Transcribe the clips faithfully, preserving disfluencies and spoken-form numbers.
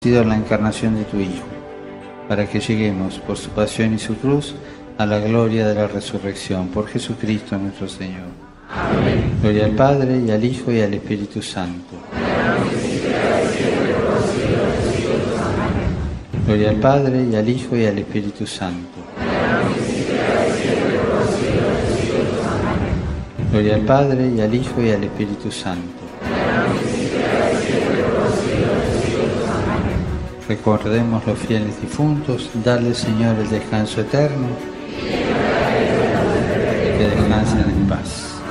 sido la encarnación de tu Hijo, para que lleguemos por su pasión y su cruz a la gloria de la resurrección, por Jesucristo nuestro Señor. Amén. Gloria al Padre, y al Hijo, y al Espíritu Santo. Gloria al Padre, y al Hijo, y al Espíritu Santo. Gloria al Padre, y al Hijo, y al Espíritu Santo. Recordemos los fieles difuntos, darle, Señor, el descanso eterno, y que descansen en paz.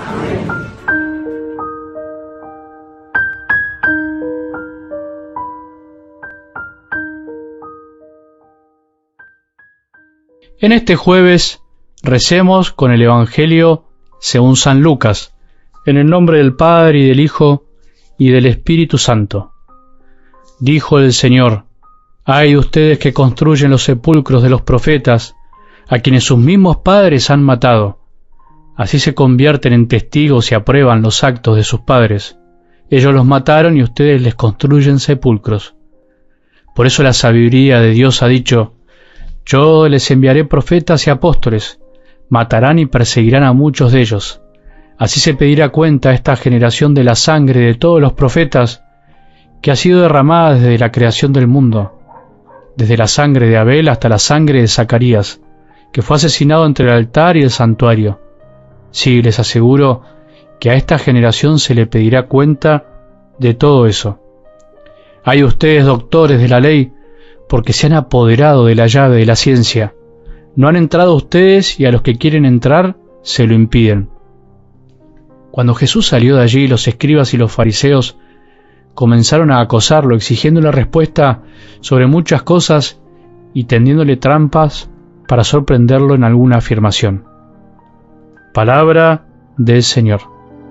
En este jueves recemos con el Evangelio según San Lucas, en el nombre del Padre y del Hijo y del Espíritu Santo. Dijo el Señor: «Ay de ustedes que construyen los sepulcros de los profetas, a quienes sus mismos padres han matado. Así se convierten en testigos y aprueban los actos de sus padres. Ellos los mataron y ustedes les construyen sepulcros. Por eso la sabiduría de Dios ha dicho: yo les enviaré profetas y apóstoles, matarán y perseguirán a muchos de ellos. Así se pedirá cuenta a esta generación de la sangre de todos los profetas que ha sido derramada desde la creación del mundo, desde la sangre de Abel hasta la sangre de Zacarías, que fue asesinado entre el altar y el santuario. Sí, les aseguro que a esta generación se le pedirá cuenta de todo eso. Hay ustedes, doctores de la ley, porque se han apoderado de la llave de la ciencia. No han entrado ustedes y a los que quieren entrar se lo impiden». Cuando Jesús salió de allí, los escribas y los fariseos comenzaron a acosarlo, exigiéndole respuesta sobre muchas cosas y tendiéndole trampas para sorprenderlo en alguna afirmación. Palabra del Señor.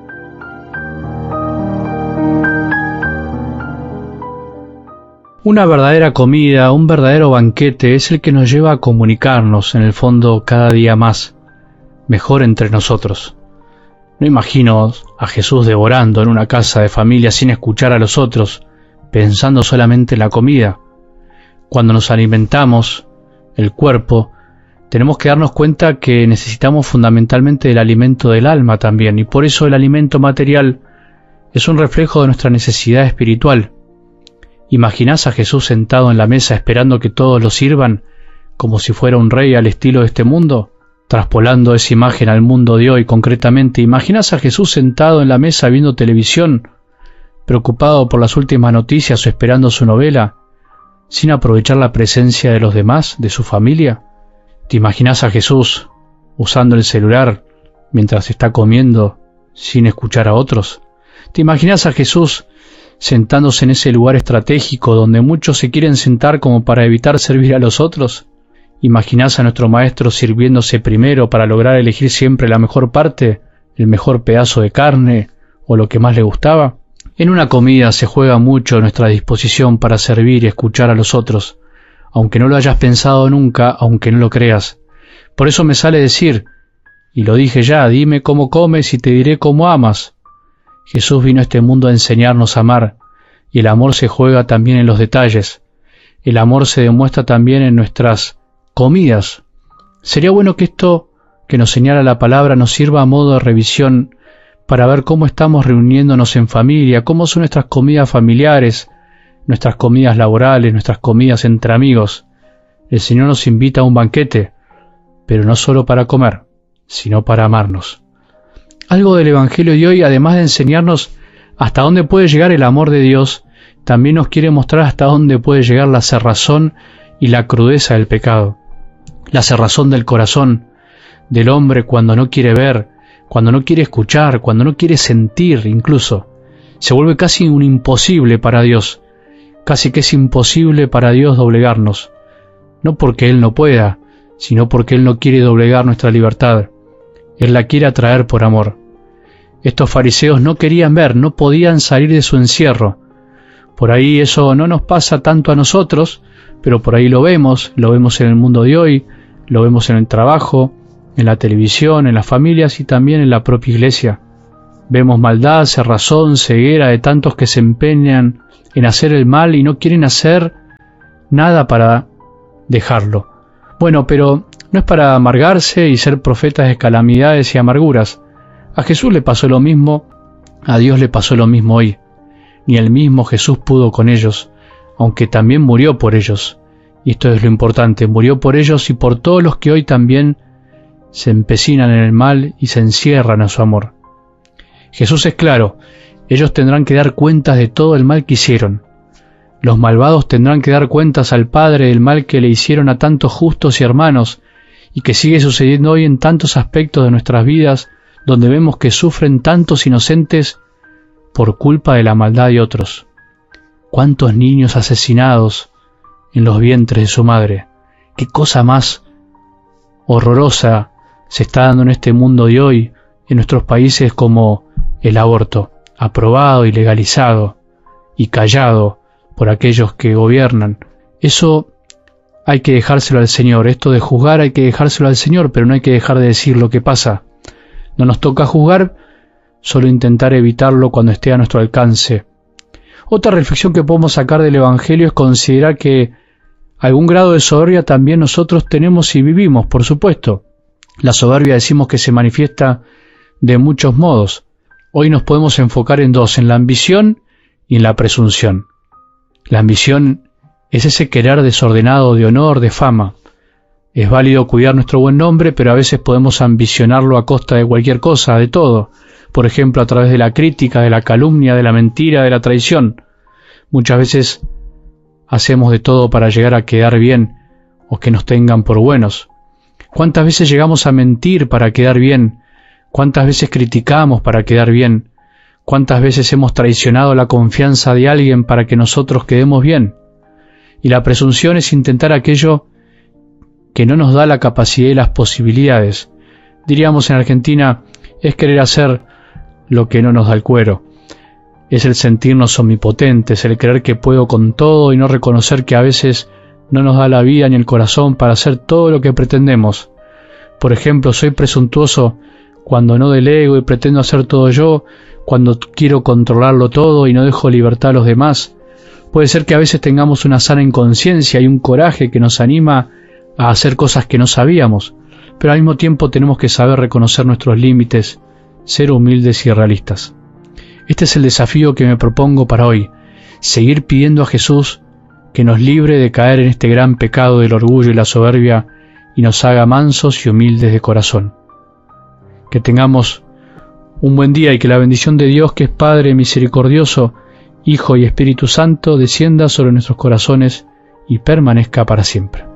Una verdadera comida, un verdadero banquete es el que nos lleva a comunicarnos, en el fondo, cada día más, mejor entre nosotros. No imagino a Jesús devorando en una casa de familia sin escuchar a los otros, pensando solamente en la comida. Cuando nos alimentamos, el cuerpo, tenemos que darnos cuenta que necesitamos fundamentalmente el alimento del alma también, y por eso el alimento material es un reflejo de nuestra necesidad espiritual. ¿Imaginás a Jesús sentado en la mesa esperando que todos lo sirvan como si fuera un rey al estilo de este mundo? Traspolando esa imagen al mundo de hoy concretamente, ¿imaginás a Jesús sentado en la mesa viendo televisión, preocupado por las últimas noticias o esperando su novela, sin aprovechar la presencia de los demás, de su familia? ¿Te imaginás a Jesús usando el celular mientras está comiendo sin escuchar a otros? ¿Te imaginás a Jesús sentándose en ese lugar estratégico donde muchos se quieren sentar como para evitar servir a los otros? ¿Imaginás a nuestro Maestro sirviéndose primero para lograr elegir siempre la mejor parte, el mejor pedazo de carne o lo que más le gustaba? En una comida se juega mucho nuestra disposición para servir y escuchar a los otros, aunque no lo hayas pensado nunca, aunque no lo creas. Por eso me sale decir, y lo dije ya, dime cómo comes y te diré cómo amas. Jesús vino a este mundo a enseñarnos a amar, y el amor se juega también en los detalles. El amor se demuestra también en nuestras comidas. Sería bueno que esto que nos señala la palabra nos sirva a modo de revisión para ver cómo estamos reuniéndonos en familia, cómo son nuestras comidas familiares, nuestras comidas laborales, nuestras comidas entre amigos. El Señor nos invita a un banquete, pero no solo para comer, sino para amarnos. Algo del Evangelio de hoy, además de enseñarnos hasta dónde puede llegar el amor de Dios, también nos quiere mostrar hasta dónde puede llegar la cerrazón y la crudeza del pecado. La cerrazón del corazón del hombre cuando no quiere ver, cuando no quiere escuchar, cuando no quiere sentir incluso. Se vuelve casi un imposible para Dios, casi que es imposible para Dios doblegarnos. No porque Él no pueda, sino porque Él no quiere doblegar nuestra libertad. Él la quiere atraer por amor. Estos fariseos no querían ver, no podían salir de su encierro. Por ahí eso no nos pasa tanto a nosotros, pero por ahí lo vemos, lo vemos en el mundo de hoy, lo vemos en el trabajo, en la televisión, en las familias y también en la propia iglesia. Vemos maldad, cerrazón, ceguera de tantos que se empeñan en hacer el mal y no quieren hacer nada para dejarlo. Bueno, pero no es para amargarse y ser profetas de calamidades y amarguras. A Jesús le pasó lo mismo, a Dios le pasó lo mismo hoy. Ni el mismo Jesús pudo con ellos, aunque también murió por ellos. Y esto es lo importante, murió por ellos y por todos los que hoy también se empecinan en el mal y se encierran a su amor. Jesús es claro, ellos tendrán que dar cuentas de todo el mal que hicieron. Los malvados tendrán que dar cuentas al Padre del mal que le hicieron a tantos justos y hermanos, y que sigue sucediendo hoy en tantos aspectos de nuestras vidas, donde vemos que sufren tantos inocentes por culpa de la maldad de otros. ¿Cuántos niños asesinados en los vientres de su madre? ¿Qué cosa más horrorosa se está dando en este mundo de hoy, en nuestros países, como el aborto, aprobado y legalizado y callado por aquellos que gobiernan? Eso hay que dejárselo al Señor. Esto de juzgar hay que dejárselo al Señor, pero no hay que dejar de decir lo que pasa. No nos toca juzgar, solo intentar evitarlo cuando esté a nuestro alcance. Otra reflexión que podemos sacar del Evangelio es considerar que algún grado de soberbia también nosotros tenemos y vivimos, por supuesto. La soberbia decimos que se manifiesta de muchos modos. Hoy nos podemos enfocar en dos, en la ambición y en la presunción. La ambición es ese querer desordenado de honor, de fama. Es válido cuidar nuestro buen nombre, pero a veces podemos ambicionarlo a costa de cualquier cosa, de todo. Por ejemplo, a través de la crítica, de la calumnia, de la mentira, de la traición. Muchas veces hacemos de todo para llegar a quedar bien o que nos tengan por buenos. ¿Cuántas veces llegamos a mentir para quedar bien? ¿Cuántas veces criticamos para quedar bien? ¿Cuántas veces hemos traicionado la confianza de alguien para que nosotros quedemos bien? Y la presunción es intentar aquello que no nos da la capacidad y las posibilidades. Diríamos en Argentina, es querer hacer lo que no nos da el cuero. Es el sentirnos omnipotentes, el creer que puedo con todo y no reconocer que a veces no nos da la vida ni el corazón para hacer todo lo que pretendemos. Por ejemplo, soy presuntuoso cuando no delego y pretendo hacer todo yo, cuando quiero controlarlo todo y no dejo libertad a los demás. Puede ser que a veces tengamos una sana inconsciencia y un coraje que nos anima a hacer cosas que no sabíamos, pero al mismo tiempo tenemos que saber reconocer nuestros límites, ser humildes y realistas. Este es el desafío que me propongo para hoy, seguir pidiendo a Jesús que nos libre de caer en este gran pecado del orgullo y la soberbia y nos haga mansos y humildes de corazón. Que tengamos un buen día y que la bendición de Dios, que es Padre misericordioso, Hijo y Espíritu Santo, descienda sobre nuestros corazones y permanezca para siempre.